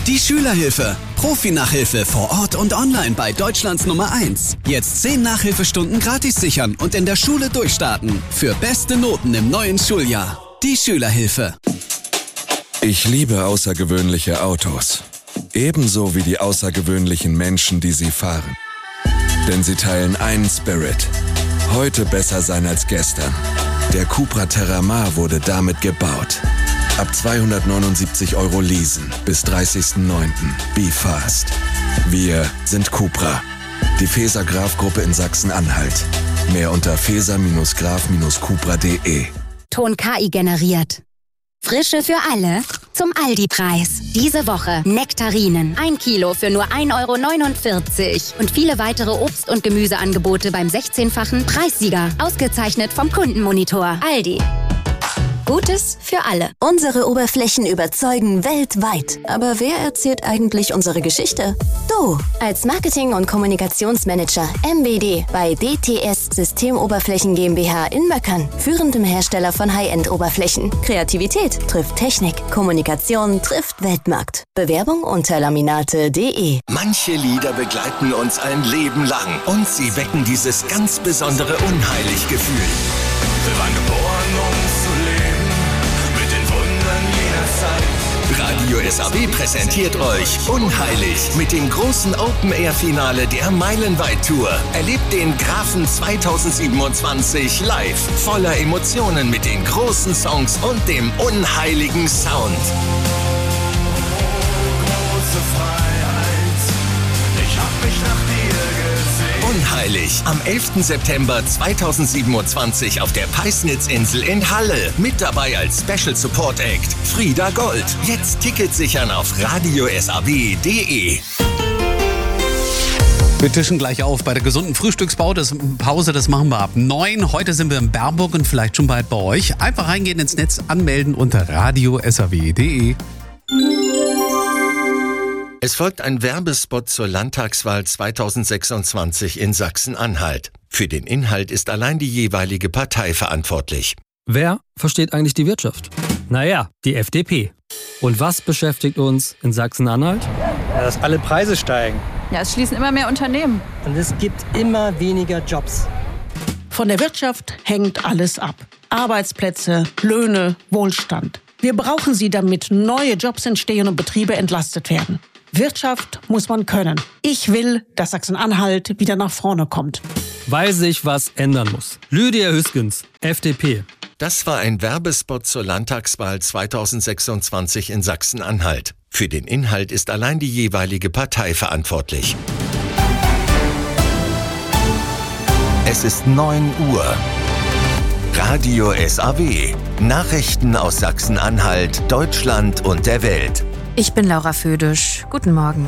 Die Schülerhilfe. Profi-Nachhilfe vor Ort und online bei Deutschlands Nummer 1. Jetzt 10 Nachhilfestunden gratis sichern und in der Schule durchstarten. Für beste Noten im neuen Schuljahr. Die Schülerhilfe. Ich liebe außergewöhnliche Autos. Ebenso wie die außergewöhnlichen Menschen, die sie fahren. Denn sie teilen einen Spirit. Heute besser sein als gestern. Der Cupra Terramar wurde damit gebaut. Ab 279 € leasen bis 30.09. Be fast. Wir sind Cupra. Die Feser-Graf-Gruppe in Sachsen-Anhalt. Mehr unter feser-graf-cupra.de. Ton KI generiert. Frische für alle zum Aldi-Preis. Diese Woche Nektarinen. 1 Kilo für nur 1,49 € und viele weitere Obst- und Gemüseangebote beim 16-fachen Preissieger. Ausgezeichnet vom Kundenmonitor. Aldi. Gutes für alle. Unsere Oberflächen überzeugen weltweit. Aber wer erzählt eigentlich unsere Geschichte? Du, als Marketing- und Kommunikationsmanager MBD bei DTS Systemoberflächen GmbH in Möckern, führendem Hersteller von High-End-Oberflächen. Kreativität trifft Technik, Kommunikation trifft Weltmarkt. Bewerbung unter laminate.de. Manche Lieder begleiten uns ein Leben lang und sie wecken dieses ganz besondere Unheilig-Gefühl. Wir waren geboren, um zu leben, mit den Wundern jener Zeit. Radio SAW präsentiert euch Unheilig mit dem großen Open-Air-Finale der Meilenweit-Tour. Erlebt den Grafen 2027 live, voller Emotionen mit den großen Songs und dem unheiligen Sound. Große Freiheit, ich hab mich nach dir gesehen. Unheilig am 11. September 2027 auf der Peisnitzinsel in Halle. Mit dabei als Special Support Act Frieda Gold. Jetzt Tickets sichern auf radiosaw.de. Wir tischen gleich auf bei der gesunden Frühstückspause. Das machen wir ab 9. Heute sind wir in Bernburg und vielleicht schon bald bei euch. Einfach reingehen ins Netz, anmelden unter radiosaw.de. Es folgt ein Werbespot zur Landtagswahl 2026 in Sachsen-Anhalt. Für den Inhalt ist allein die jeweilige Partei verantwortlich. Wer versteht eigentlich die Wirtschaft? Naja, die FDP. Und was beschäftigt uns in Sachsen-Anhalt? Ja, dass alle Preise steigen. Ja, es schließen immer mehr Unternehmen. Und es gibt immer weniger Jobs. Von der Wirtschaft hängt alles ab. Arbeitsplätze, Löhne, Wohlstand. Wir brauchen sie, damit neue Jobs entstehen und Betriebe entlastet werden. Wirtschaft muss man können. Ich will, dass Sachsen-Anhalt wieder nach vorne kommt. Weil sich was ändern muss. Lydia Hüskens, FDP. Das war ein Werbespot zur Landtagswahl 2026 in Sachsen-Anhalt. Für den Inhalt ist allein die jeweilige Partei verantwortlich. Es ist 9 Uhr. Radio SAW. Nachrichten aus Sachsen-Anhalt, Deutschland und der Welt. Ich bin Laura Födisch. Guten Morgen.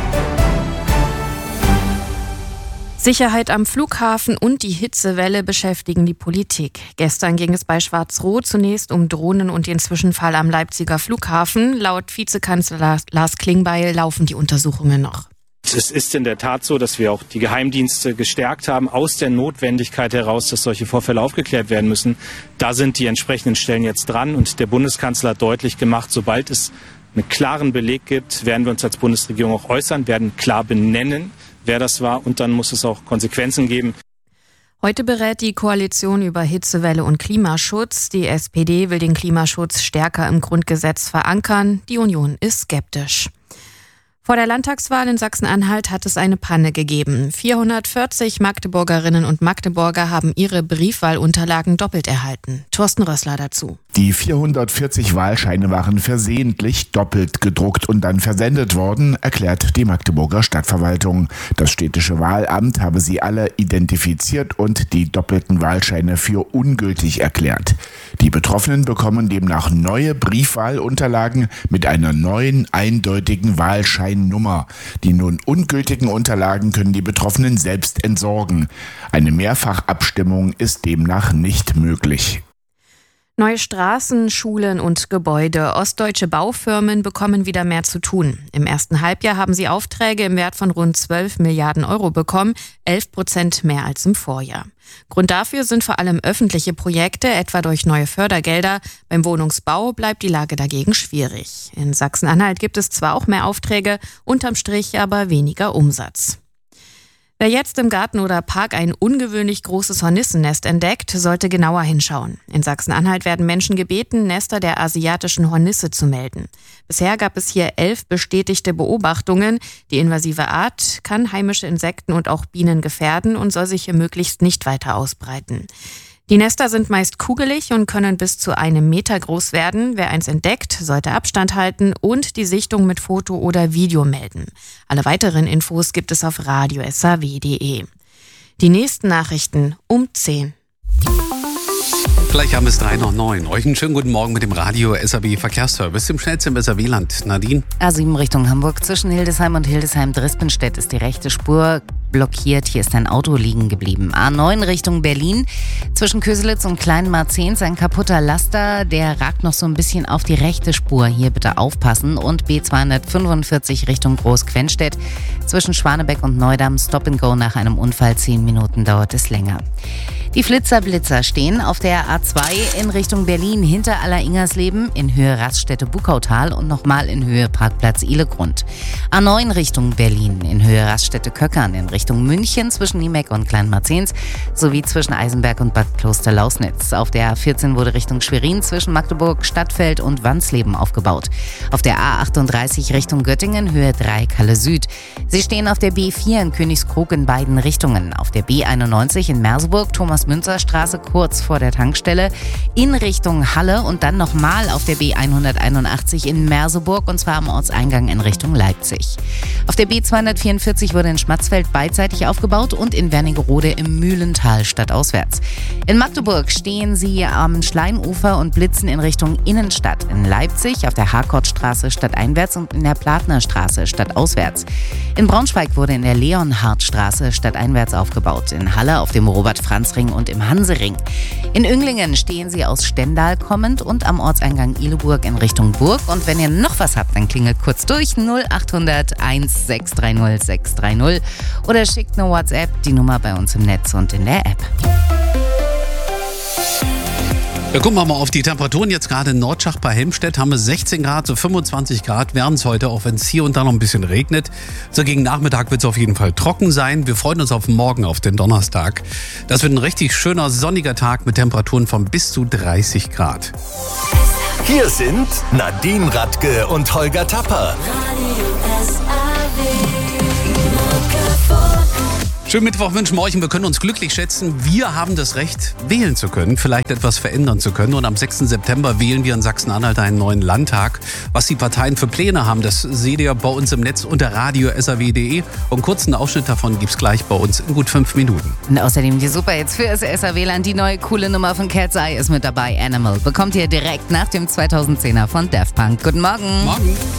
Sicherheit am Flughafen und die Hitzewelle beschäftigen die Politik. Gestern ging es bei Schwarz-Rot zunächst um Drohnen und den Zwischenfall am Leipziger Flughafen. Laut Vizekanzler Lars Klingbeil laufen die Untersuchungen noch. Es ist in der Tat so, dass wir auch die Geheimdienste gestärkt haben, aus der Notwendigkeit heraus, dass solche Vorfälle aufgeklärt werden müssen. Da sind die entsprechenden Stellen jetzt dran und der Bundeskanzler hat deutlich gemacht, sobald es einen klaren Beleg gibt, werden wir uns als Bundesregierung auch äußern, werden klar benennen, wer das war und dann muss es auch Konsequenzen geben. Heute berät die Koalition über Hitzewelle und Klimaschutz. Die SPD will den Klimaschutz stärker im Grundgesetz verankern. Die Union ist skeptisch. Vor der Landtagswahl in Sachsen-Anhalt hat es eine Panne gegeben. 440 Magdeburgerinnen und Magdeburger haben ihre Briefwahlunterlagen doppelt erhalten. Thorsten Rössler dazu. Die 440 Wahlscheine waren versehentlich doppelt gedruckt und dann versendet worden, erklärt die Magdeburger Stadtverwaltung. Das städtische Wahlamt habe sie alle identifiziert und die doppelten Wahlscheine für ungültig erklärt. Die Betroffenen bekommen demnach neue Briefwahlunterlagen mit einer neuen, eindeutigen Wahlscheinnummer. Die nun ungültigen Unterlagen können die Betroffenen selbst entsorgen. Eine Mehrfachabstimmung ist demnach nicht möglich. Neue Straßen, Schulen und Gebäude. Ostdeutsche Baufirmen bekommen wieder mehr zu tun. Im ersten Halbjahr haben sie Aufträge im Wert von rund 12 Milliarden Euro bekommen, 11% mehr als im Vorjahr. Grund dafür sind vor allem öffentliche Projekte, etwa durch neue Fördergelder. Beim Wohnungsbau bleibt die Lage dagegen schwierig. In Sachsen-Anhalt gibt es zwar auch mehr Aufträge, unterm Strich aber weniger Umsatz. Wer jetzt im Garten oder Park ein ungewöhnlich großes Hornissennest entdeckt, sollte genauer hinschauen. In Sachsen-Anhalt werden Menschen gebeten, Nester der asiatischen Hornisse zu melden. Bisher gab es hier 11 bestätigte Beobachtungen. Die invasive Art kann heimische Insekten und auch Bienen gefährden und soll sich hier möglichst nicht weiter ausbreiten. Die Nester sind meist kugelig und können bis zu 1 Meter groß werden. Wer eins entdeckt, sollte Abstand halten und die Sichtung mit Foto oder Video melden. Alle weiteren Infos gibt es auf radio.saw.de. Die nächsten Nachrichten um 10. Gleich haben es 3:09. Euch einen schönen guten Morgen mit dem Radio SAW Verkehrsservice im schnellsten SAW-Land. Nadine? A7 Richtung Hamburg. Zwischen Hildesheim und Hildesheim-Drispenstedt ist die rechte Spur blockiert. Hier ist ein Auto liegen geblieben. A9 Richtung Berlin. Zwischen Köselitz und Kleinmarzens ein kaputter Laster. Der ragt noch so ein bisschen auf die rechte Spur. Hier bitte aufpassen. Und B245 Richtung Großquenstedt. Zwischen Schwanebeck und Neudamm Stop and Go nach einem Unfall. 10 Minuten dauert es länger. Die Flitzer-Blitzer stehen auf der A2 in Richtung Berlin hinter Aller-Ingersleben in Höhe Raststätte-Bukautal und nochmal in Höhe Parkplatz Ihlegrund. A9 Richtung Berlin in Höhe Raststätte-Köckern in Richtung München zwischen Niemeck und Kleinmarzens sowie zwischen Eisenberg und Bad Kloster-Lausnitz. Auf der A14 wurde Richtung Schwerin zwischen Magdeburg, Stadtfeld und Wansleben aufgebaut. Auf der A38 Richtung Göttingen Höhe 3 Kalle Süd. Sie stehen auf der B4 in Königskrug in beiden Richtungen. Auf der B91 in Merseburg Thomas-Münzer-Straße kurz vor der Tankstelle in Richtung Halle und dann nochmal auf der B181 in Merseburg und zwar am Ortseingang in Richtung Leipzig. Auf der B244 wurde in Schmatzfeld beidseitig aufgebaut und in Wernigerode im Mühlental stadtauswärts. In Magdeburg stehen sie am Schleinufer und blitzen in Richtung Innenstadt. In Leipzig auf der Harkortstraße stadteinwärts und in der Platnerstraße stadtauswärts. In Braunschweig wurde in der Leonhardtstraße stadteinwärts aufgebaut. In Halle auf dem Robert-Franz-Ring und im Hansering. In Önglingen stehen sie aus Stendal kommend und am Ortseingang Ihleburg in Richtung Burg. Und wenn ihr noch was habt, dann klingelt kurz durch 0800 1630 630 oder schickt eine WhatsApp, die Nummer bei uns im Netz und in der App. Ja, gucken wir mal auf die Temperaturen. Jetzt gerade in Nordschach bei Helmstedt haben wir 16 Grad, so 25 Grad wären es heute, auch wenn es hier und da noch ein bisschen regnet. So gegen Nachmittag wird es auf jeden Fall trocken sein. Wir freuen uns auf morgen, auf den Donnerstag. Das wird ein richtig schöner, sonniger Tag mit Temperaturen von bis zu 30 Grad. Hier sind Nadine Radke und Holger Tapper. Schönen Mittwoch wünschen wir euch und wir können uns glücklich schätzen. Wir haben das Recht, wählen zu können, vielleicht etwas verändern zu können. Und am 6. September wählen wir in Sachsen-Anhalt einen neuen Landtag. Was die Parteien für Pläne haben, das seht ihr bei uns im Netz unter radio.saw.de. Und einen kurzen Ausschnitt davon gibt's gleich bei uns in gut 5 Minuten. Und außerdem die Superhits für das SAW-Land. Die neue coole Nummer von Cat's Eye ist mit dabei. Animal bekommt ihr direkt nach dem 2010er von Daft Punk. Guten Morgen. Morgen.